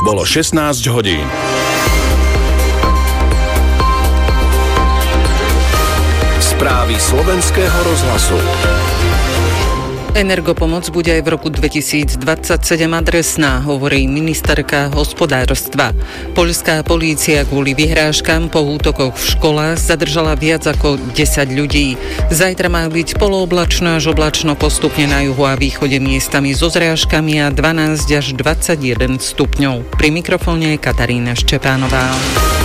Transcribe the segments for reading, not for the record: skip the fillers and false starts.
Bolo 16 hodín. Správy Slovenského rozhlasu. Energopomoc bude aj v roku 2027 adresná, hovorí ministerka hospodárstva. Poľská polícia kvôli vyhrážkam po útokoch v školách zadržala viac ako 10 ľudí. Zajtra má byť polooblačno až oblačno postupne na juhu a východe miestami so zrážkami a 12 až 21 stupňov. Pri mikrofóne je Katarína Ščepánová.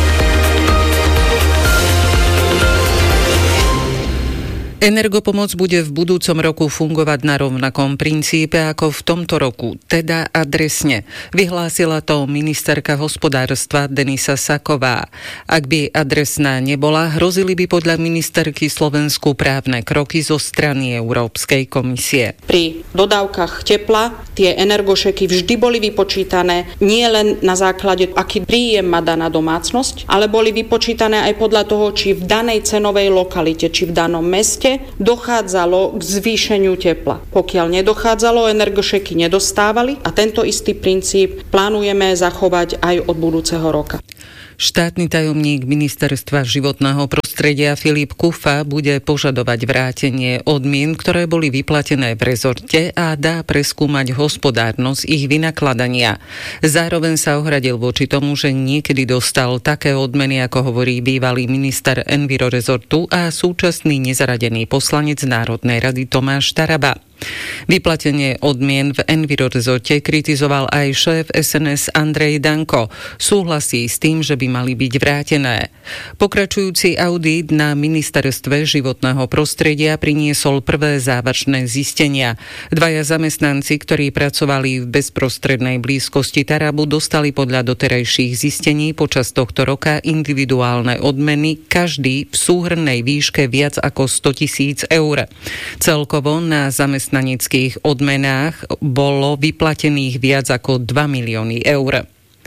Energopomoc bude v budúcom roku fungovať na rovnakom princípe ako v tomto roku, teda adresne. Vyhlásila to ministerka hospodárstva Denisa Saková. Ak by adresná nebola, hrozili by podľa ministerky Slovensku právne kroky zo strany Európskej komisie. Pri dodávkach tepla tie energošeky vždy boli vypočítané nie len na základe, aký príjem má daná domácnosť, ale boli vypočítané aj podľa toho, či v danej cenovej lokalite, či v danom meste dochádzalo k zvýšeniu tepla. Pokiaľ nedochádzalo, energošeky nedostávali a tento istý princíp plánujeme zachovať aj od budúceho roka. Štátny tajomník ministerstva životného prostredia Filip Kufa bude požadovať vrátenie odmien, ktoré boli vyplatené v rezorte a dá preskúmať hospodárnosť ich vynakladania. Zároveň sa ohradil voči tomu, že niekedy dostal také odmeny, ako hovorí bývalý minister Envirorezortu a súčasný nezaradený poslanec Národnej rady Tomáš Taraba. Vyplatenie odmien v Envirorezorte kritizoval aj šéf SNS Andrej Danko. Súhlasí s tým, že by mali byť vrátené. Pokračujúci audit na ministerstve životného prostredia priniesol prvé závažné zistenia. Dvaja zamestnanci, ktorí pracovali v bezprostrednej blízkosti Tarabu, dostali podľa doterajších zistení počas tohto roka individuálne odmeny, každý v súhrnnej výške viac ako 100 000 eur. Celkovo na zamestnaneckých odmenách bolo vyplatených viac ako 2 milióny eur.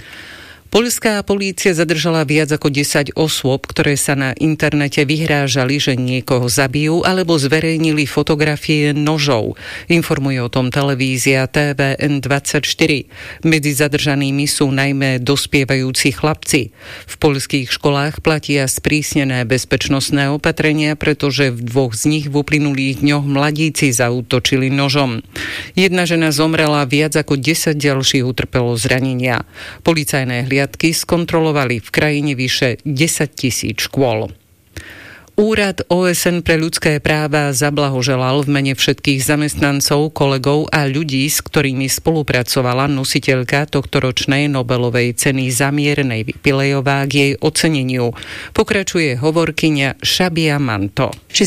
Poľská polícia zadržala viac ako 10 osôb, ktoré sa na internete vyhrážali, že niekoho zabijú, alebo zverejnili fotografie nožov. Informuje o tom televízia TVN24. Medzi zadržanými sú najmä dospievajúci chlapci. V poľských školách platia sprísnené bezpečnostné opatrenia, pretože v dvoch z nich v uplynulých dňoch mladíci zaútočili nožom. Jedna žena zomrela, viac ako 10 ďalších utrpelo zranenia. Policajné skontrolovali v krajine vyše 10 000 škôl. Úrad OSN pre ľudské práva zablahoželal v mene všetkých zamestnancov, kolegov a ľudí, s ktorými spolupracovala nositeľka tohtoročnej Nobelovej ceny za mier Navy Pillayová k jej oceneniu. Pokračuje hovorkyňa Šabia Manto.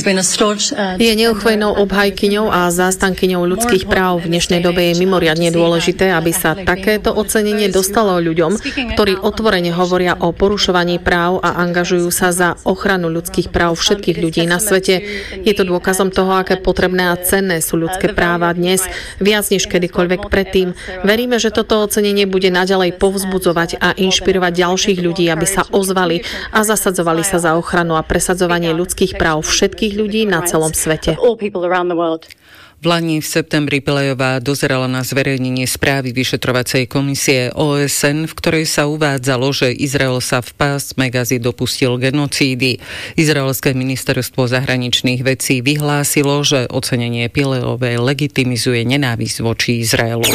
Je neuchvejnou obhajkyňou a zástankyňou ľudských práv. V dnešnej dobe je mimoriadne dôležité, aby sa takéto ocenenie dostalo ľuďom, ktorí otvorene hovoria o porušovaní práv a angažujú sa za ochranu ľudských práv všetkých ľudí na svete. Je to dôkazom toho, aké potrebné a cenné sú ľudské práva dnes, viac než kedykoľvek predtým. Veríme, že toto ocenenie bude naďalej povzbudzovať a inšpirovať ďalších ľudí, aby sa ozvali a zasadzovali sa za ochranu a presadzovanie ľudských práv všetkých ľudí na celom svete. V lani v septembri Pillayová dozerala na zverejnenie správy vyšetrovacej komisie OSN, v ktorej sa uvádzalo, že Izrael sa v pásme Gazy dopustil genocídy. Izraelské ministerstvo zahraničných vecí vyhlásilo, že ocenenie Pillayovej legitimizuje nenávisť voči Izraelu.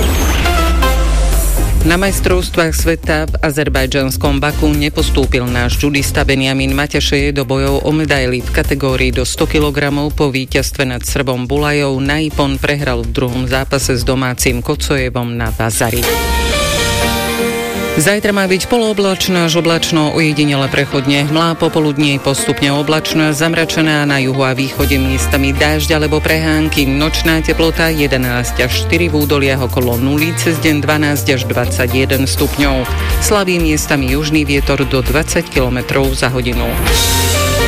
Na majstrovstvách sveta v azerbajdžanskom Baku nepostúpil náš judista Benjamin Matešej do bojov o medaily v kategórii do 100 kg. Po víťazstve nad Srbom Bulajov Naipon prehral v druhom zápase s domácim Kocojevom na Vazari. Zajtra má byť polooblačno až oblačno, ojedinele prechodne hmlá, popoludní postupne oblačno, zamračená na juhu a východe miestami dážď alebo prehánky, nočná teplota 11 až 4 v údoliach okolo 0, cez deň 12 až 21 stupňov. Slabý miestami južný vietor do 20 km za hodinu.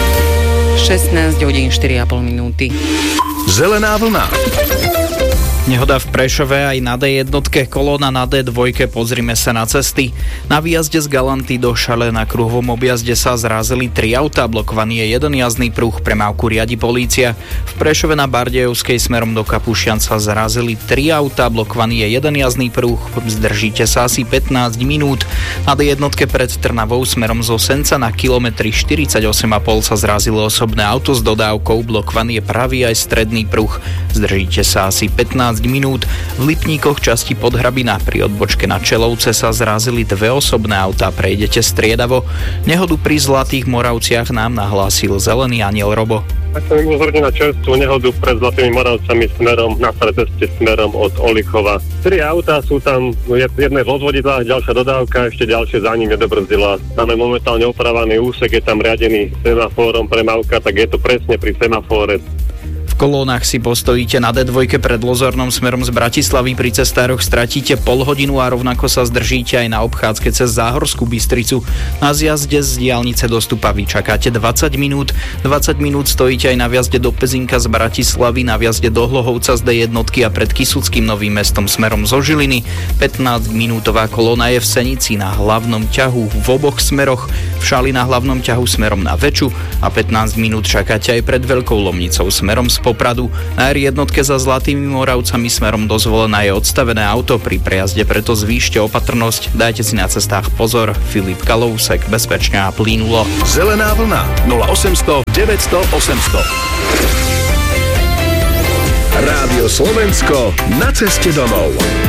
16 hodín 4,5 minúty. Zelená vlna. Nehoda v Prešove aj na D1, kolóna na D2, pozrime sa na cesty. Na výjazde z Galanty do Šale na kruhovom objazde sa zrazili 3 autá, blokovaný je jeden jazdný pruh, premávku riadi polícia. V Prešove na Bardejovskej smerom do Kapušian sa zrazili 3 autá, blokovaný je jeden jazdný pruh, zdržíte sa asi 15 minút. Na D1 pred Trnavou smerom zo Senca na kilometri 48,5 sa zrazilo osobné auto s dodávkou, blokovaný je pravý aj stredný pruh, zdržíte sa asi 15 minút. V Lipníkoch časti Podhrabina pri odbočke na Čelovce sa zrazili 2 osobné autá, prejdete striedavo. Nehodu pri Zlatých Moravciach nám nahlásil Zelený aniel Robo. Tak som im upozornil na čerstvú nehodu pred Zlatými Moravcami smerom na ceste smerom od Olichova. 3 autá sú tam, jedné v odvodidlách, ďalšia dodávka, ešte ďalšie za ním nedobrzdila. Tam je momentálne opravený úsek, je tam riadený semafórom premávka, tak je to presne pri semafóre. V kolónach si postojíte na D2 pred Lozornom smerom z Bratislavy, pri cestároch stratíte pol hodinu a rovnako sa zdržíte aj na obchádzke cez Záhorskú Bystricu. Na zjazde z diaľnice do Stupavy čakáte 20 minút. 20 minút stojíte aj na vjazde do Pezinka z Bratislavy, na vjazde do Hlohovca z D1 a pred Kysuckým Novým Mestom smerom zo Žiliny. 15-minútová kolóna je v Senici na hlavnom ťahu v oboch smeroch, v Šali na hlavnom ťahu smerom na Veču a 15 minút čakáte aj pred Veľkou Lomnicou smerom z Popradu. Na R1 za Zlatými Moravcami smerom do Zvolena je odstavené auto pri prejazde, preto zvýšte opatrnosť, dajte si na cestách pozor. Filip Kalousek, bezpečne a plynulo. Zelená vlna 0800 900 800. Rádio Slovensko na ceste domov.